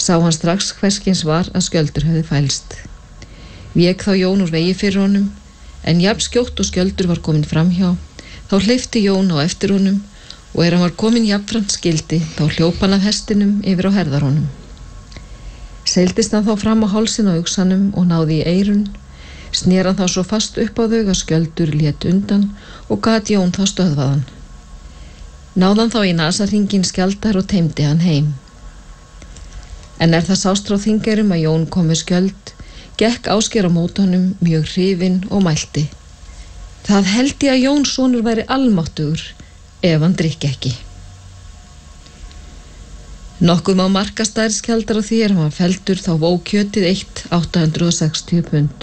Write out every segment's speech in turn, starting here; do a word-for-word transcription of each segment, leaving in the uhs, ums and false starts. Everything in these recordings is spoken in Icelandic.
Sá hann strax hverskins var að skjöldur hefði fælst. Vék þá Jón úr vegi fyrir honum, en jafn skjótt og skjöldur var komin framhjá, þá hleypti Jón á eftir honum og er hann var komin jafnframt skildi, þá hljóp hann af hestinum yfir á herðar honum. Seildist hann þá fram á hálsin á uxanum og náði í eyrun, snér hann þá svo fast upp á þau að skjöldur lét undan og gat Jón þá stöðvaðan. Náðan þá í nasarhringinn skjaldar og teymdi hann heim. En er það sást frá Þingeyrum að Jón kom með skjöld, gekk Ásgeir á móti honum mjög hrifinn og mælti: Það held ég að Jón sonur væri almáttugur ef hann drykki ekki. Nokkuð má marka stærð skjaldar á því er hann feldur þá vó kjötið eitt átta hundruð og sextíu pund.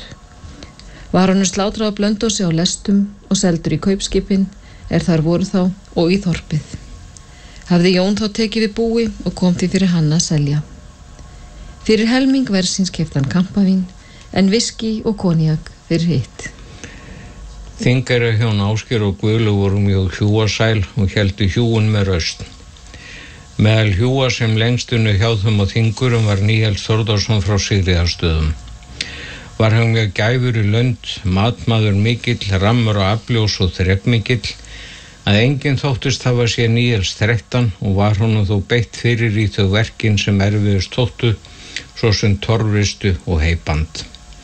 Var honum slátrað á Blönduósi á lestum og seldur í kaupskipin er þar voru þá og í þorpið. Hafði Jón þá tekið við búi og kom því fyrir hann að selja. Fyrir helming verðsins keypti hann kampavín, en viski og koníak fyrir hitt. Þingeyra hjón Ásgeir og Guðlu voru mjög hjúasæl og héldu hjúun með rausn. Meðal hjúa sem lengstunni hjá þeim á Þingeyrum var Níels Þórðarson frá Sigríðarstöðum. Var hann mjög gæfur í lönd, matmaður mikill, rammur og afljós og þrekmikill, að enginn þóttist hafa séð Níels þrettan og var honum þó beitt fyrir í þau verkin sem erfiðust þóttu, svo sem torfristu og heyband.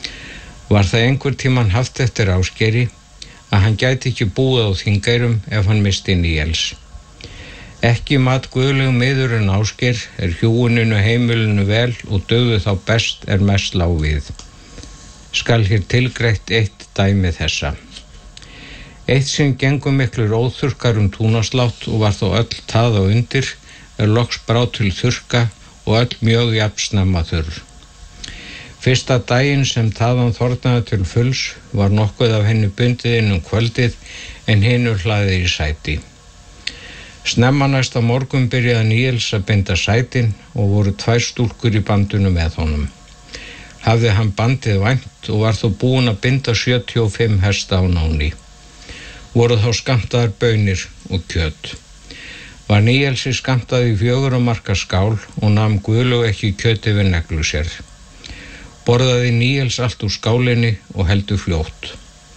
Var það einhver tímann haft eftir Ásgeiri að hann gæti ekki búið á Þingeyrum ef hann misti Níels. Ekki mat guðlegum miður en Ásgeir er hjúuninu heimilinu vel og döðu þá best er mest lá við. Skal hér tilgreitt eitt dæmi þessa. Eitt sem gengur miklur óþurrkar um túnaslátt og var þó öll tað á undir, er loks brá til þurrka og öll mjög jafnsnemma þurr. Fyrsta daginn sem taðan þornaði til fulls var nokkuð af henni bundið inn um kvöldið en hinur hlaðið í sæti. Snemma næsta morgun byrjaði Níels að binda sætin og voru tvær stúlkur í bandinu með honum. Hafði hann bandið vænt og var þó búinn að binda sjötíu og fimm hesta á náni. Voru þá skammtaðar baunir og kjöt. Var Níelsi skammtað í fjögurra marka skál og nam Guðlaug ekki kjöti við neglu sér. Borðaði Níels allt úr skálinni og heldur fljótt.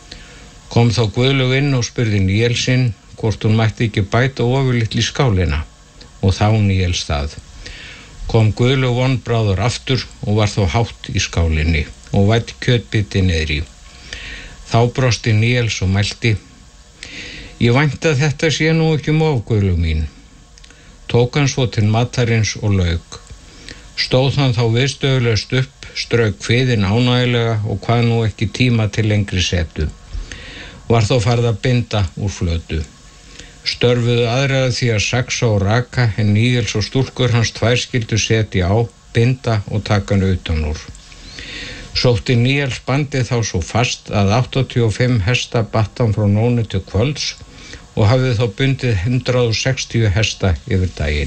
Kom þá Guðlaug inn og spurði Níelsinn hvort hún mætti ekki bæta ofurlitli skálina og þá Níels það. Kom Guðlaug vonbráður aftur og var þó hátt í skálinni og vætt kjötbiti niðri. Þá brosti Níels og mælti: Ég vænti að þetta sé nú ekki of, Guðlaug mín. Tók hann svo til matarins og lauk. Stóð hann þá viðstöðulaust upp, strauk kviðinn ánægilega og hvað nú ekki tíma til lengri setu. Var þó farið að binda úr flötu. Störfuðu aðrar því að saxa og raka en Níels og stúlkur hans tvær skyldu setja á, binda og taka hann utan úr. Sótti Níels bandið þá svo fast að áttatíu og fimm hesta batt hann frá nóni til kvölds og hafði þá bundið hundrað og sextíu hesta yfir daginn.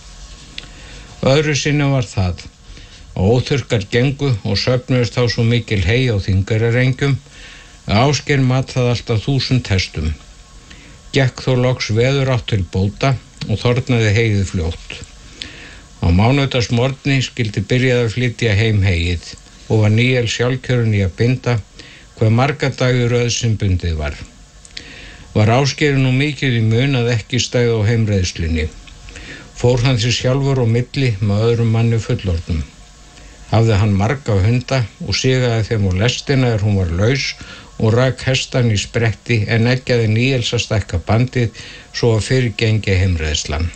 Öðru sinni var það að óþurrkar gengu og söfnuðust þá svo mikil hey á Þingeyrarengjum að Ásgeir mat það alltaf þúsund hestum. Gekk þó loks veður átt til bóta og þornaði heyið fljótt. Á mánudagsmorgni skyldi byrjað að flytja heim heyið og var Níels sjálfkjörinn í að binda hve marga daga í röð sem bundið var. Var Ásgeir nú mikið í mun að ekki stæði á heimreiðslunni. Fór hann sér sjálfur á milli með öðrum manni fullorðnum. Hafði hann marga hunda og sigaði þeim á lestina er hún var laus og rak hestan í spretti en eggjaði Níels að stækka bandið svo að fyrirgengi heimreiðslan.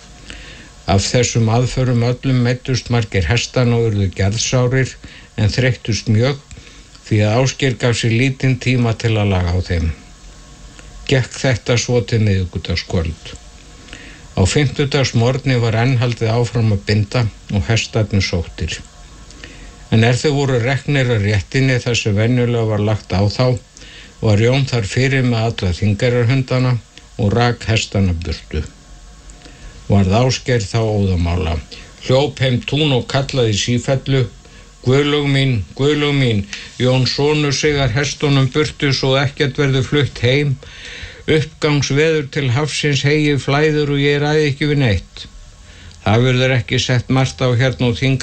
Af þessum aðförum öllum meiddust margir hestan og urðu gerðsárir en þreyttust mjög því að Ásgeir gaf sér lítinn tíma til að laga á þeim. Gekk þetta svo til miðvikudagskvöld. Á fimmtudagsmorgni var enn haldið áfram að binda og hestarnir sóttir. En er þau voru reknir að réttinni þar sem venjulega var lagt á þá, var Jón þar fyrir með alla Þingeyrarhundana og rak hestana burtu. Varð Ásgeir þá óðamála. Hljóp heim tún og kallaði sífellu: Guðlaug mín, Guðlaug mín, Jón sonur sigar hestunum burtu svo ekkert verður flutt heim. Uppgangsveður til hafsins heyið flæður og ég ræði ekki við neitt. Það verður ekki sett margt á hérna og Þingeyrar